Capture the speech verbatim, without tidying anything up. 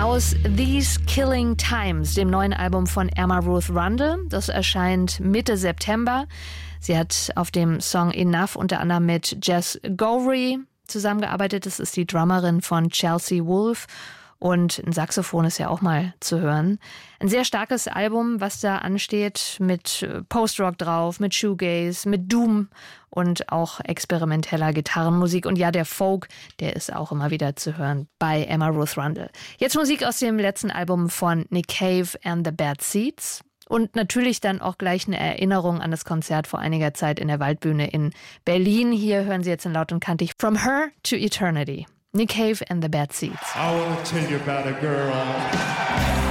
Aus These Killing Times, dem neuen Album von Emma Ruth Rundle. Das erscheint Mitte September. Sie hat auf dem Song Enough unter anderem mit Jess Gowrie zusammengearbeitet. Das ist die Drummerin von Chelsea Wolfe. Und ein Saxophon ist ja auch mal zu hören. Ein sehr starkes Album, was da ansteht, mit Post-Rock drauf, mit Shoegaze, mit Doom und auch experimenteller Gitarrenmusik. Und ja, der Folk, der ist auch immer wieder zu hören bei Emma Ruth Rundle. Jetzt Musik aus dem letzten Album von Nick Cave and the Bad Seeds. Und natürlich dann auch gleich eine Erinnerung an das Konzert vor einiger Zeit in der Waldbühne in Berlin. Hier hören Sie jetzt in Laut und Kantig From Her to Eternity. Nick Cave and the Bad Seeds. I will tell you about a girl.